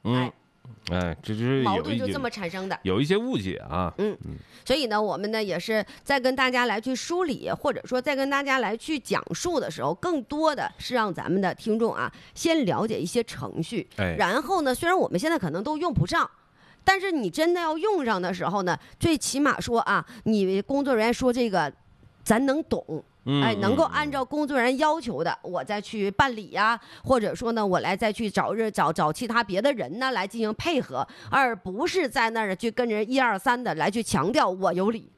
这就是矛盾就这么产生的， 有一些误解啊。 所以呢，我们呢也是在跟大家来去梳理，或者说在跟大家来去讲述的时候，更多的是让咱们的听众啊先了解一些程序，然后呢，虽然我们现在可能都用不上。但是你真的要用上的时候呢，最起码说啊，你工作人员说这个，咱能懂，能够按照工作人员要求的，我再去办理呀，或者说呢，我来再去找其他别的人呢来进行配合，而不是在那儿去跟人1、2、3的来去强调我有理。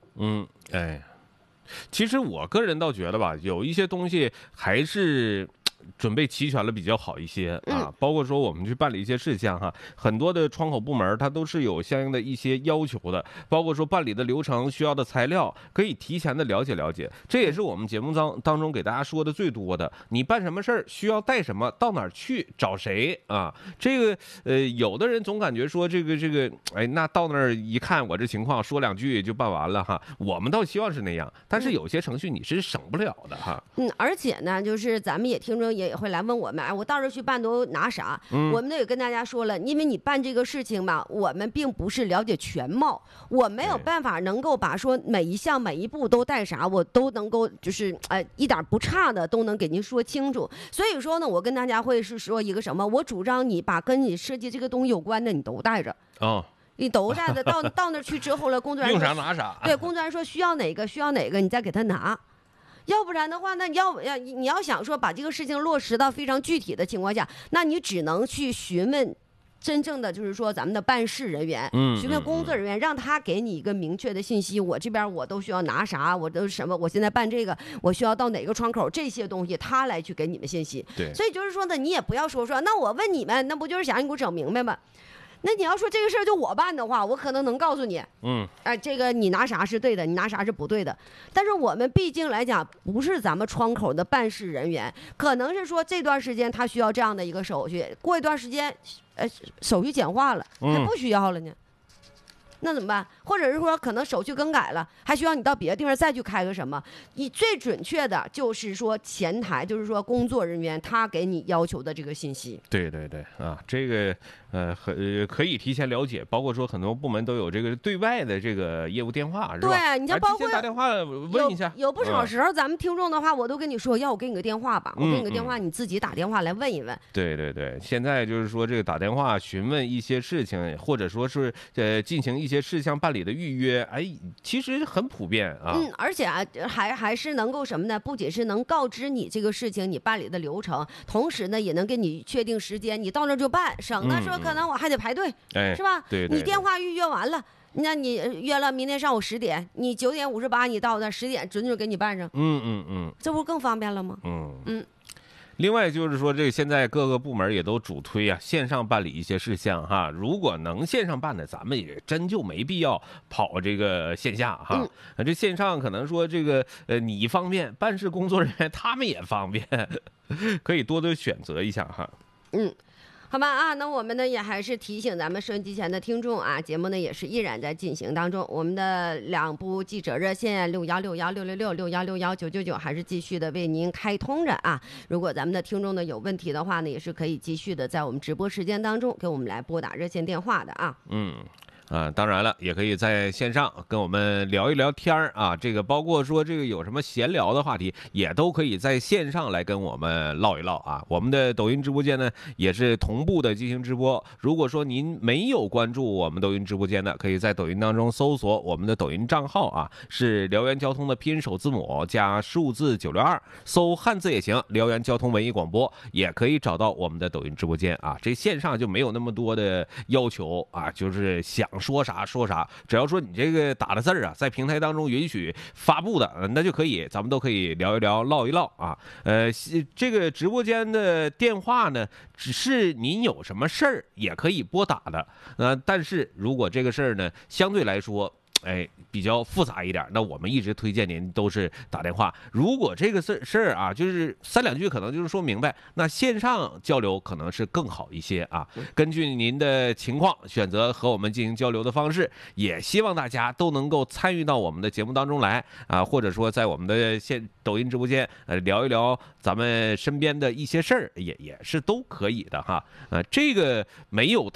其实我个人倒觉得吧，有一些东西还是准备齐全了比较好一些啊，包括说我们去办理一些事项哈，很多的窗口部门它都是有相应的一些要求的，包括说办理的流程需要的材料，可以提前的了解了解。这也是我们节目当中给大家说的最多的，你办什么事儿需要带什么，到哪儿去找谁啊？这个有的人总感觉说这个那到那儿一看我这情况说2句就办完了哈，我们倒希望是那样，但是有些程序你是省不了的哈。 而且呢，就是咱们也听众也会来问我们，我到时候去办都拿啥？我们都也跟大家说了，因为你办这个事情嘛，我们并不是了解全貌，我没有办法能够把说每一项每一步都带啥，我都能够就是一点不差的都能给您说清楚。所以说呢，我跟大家会是说一个什么？我主张你把跟你设计这个东西有关的你都带着你都带着到那去之后了，工作人员用啥拿啥。 对，工作人员说需要哪个，你再给他拿。要不然的话，那你要想说把这个事情落实到非常具体的情况下，那你只能去询问真正的就是说咱们的办事人员，询问工作人员，让他给你一个明确的信息，我这边我都需要拿啥，我都什么，我现在办这个我需要到哪个窗口，这些东西他来去给你们信息。 对， 所以就是说呢，你也不要说那我问你们，那不就是想你给我整明白吗？那你要说这个事儿就我办的话，我可能能告诉你，这个你拿啥是对的，你拿啥是不对的。但是我们毕竟来讲，不是咱们窗口的办事人员，可能是说这段时间他需要这样的一个手续，过一段时间，手续简化了，还不需要了呢。那怎么办？或者是说可能手续更改了，还需要你到别的地方再去开个什么？你最准确的就是说前台，就是说工作人员他给你要求的这个信息。 对啊，这个可以提前了解，包括说很多部门都有这个对外的这个业务电话，是吧？ 对，你像包括打电话问一下， 有不少时候咱们听众的话，我都跟你说，要我给你个电话吧，我给你个电话，你自己打电话来问一问。 对，现在就是说这个打电话询问一些事情，或者说是进行一些事项办理的预约，其实很普遍啊。 而且还是能够什么呢？不仅是能告知你这个事情你办理的流程，同时呢也能给你确定时间，你到那就办，省得说可能我还得排队，是吧？ 对， 你电话预约完了。那你约了明天上午10点，你9点58你到那10点准给你办上，这不更方便了吗？ 另外就是说，这个现在各个部门也都主推线上办理一些事项哈。如果能线上办的，咱们也真就没必要跑这个线下哈。这线上可能说这个你方便，办事工作人员他们也方便，可以多选择一下哈。 好吧那我们呢也还是提醒咱们收音机前的听众节目呢也是依然在进行当中。我们的2部记者热线6161666661619999还是继续的为您开通着如果咱们的听众呢有问题的话呢，也是可以继续的在我们直播时间当中给我们来拨打热线电话的当然了，也可以在线上跟我们聊一聊天这个包括说这个有什么闲聊的话题，也都可以在线上来跟我们唠一唠我们的抖音直播间呢也是同步的进行直播。如果说您没有关注我们抖音直播间的，可以在抖音当中搜索我们的抖音账号是辽源交通的拼音首字母加数字962，搜汉字也行，辽源交通文艺广播也可以找到我们的抖音直播间这线上就没有那么多的要求就是想说啥说啥，只要说你这个打的字在平台当中允许发布的，那就可以，咱们都可以聊一聊唠一唠这个直播间的电话呢，只是您有什么事儿也可以拨打的但是如果这个事儿呢相对来说比较复杂一点，那我们一直推荐您都是打电话。如果这个事儿就是3、2句可能就是说明白，那线上交流可能是更好一些根据您的情况选择和我们进行交流的方式，也希望大家都能够参与到我们的节目当中来或者说在我们的抖音直播间聊一聊咱们身边的一些事儿，也是都可以的这个没有